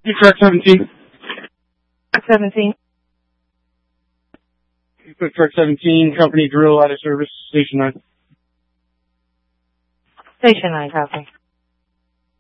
You truck 17. 17. You put truck 17, company drill out of service, station 9. Station 9, copy.